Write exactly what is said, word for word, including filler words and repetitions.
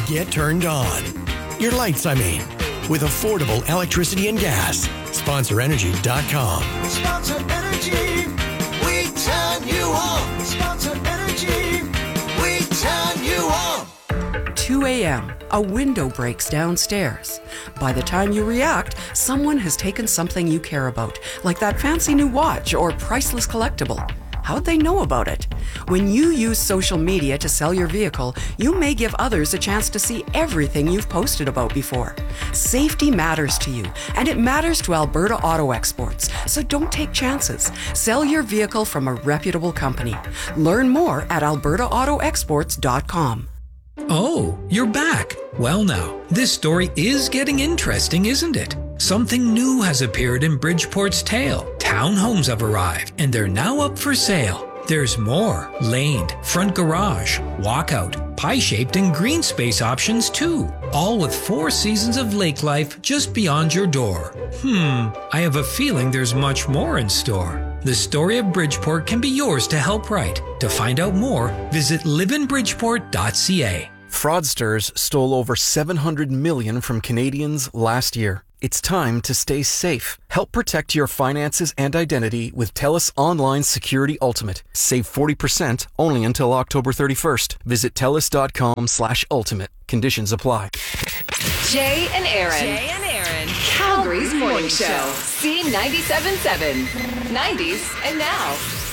get turned on. Your lights, I mean. With affordable electricity and gas. Sponsor Energy dot com. Sponsor Energy, we turn you on. Sponsor Energy, we turn you on. two a.m. A window breaks downstairs. By the time you react, someone has taken something you care about, like that fancy new watch or priceless collectible. How'd they know about it? When you use social media to sell your vehicle, you may give others a chance to see everything you've posted about before. Safety matters to you, and it matters to Alberta Auto Exports, so don't take chances. Sell your vehicle from a reputable company. Learn more at alberta auto exports dot com. Oh, you're back. Well now, this story is getting interesting, isn't it? Something new has appeared in Bridgeport's tale. Townhomes have arrived, and they're now up for sale. There's more laned, front garage, walkout, pie-shaped and green space options too. All with four seasons of lake life just beyond your door. Hmm, I have a feeling there's much more in store. The story of Bridgeport can be yours to help write. To find out more, visit live in bridgeport dot c a. Fraudsters stole over seven hundred million dollars from Canadians last year. It's time to stay safe. Help protect your finances and identity with TELUS Online Security Ultimate. Save forty percent only until October thirty-first. Visit telus dot com slash ultimate. Conditions apply. Jay and Aaron. Jay and Aaron. Calgary's morning show. C ninety-seven point seven. nineties and now.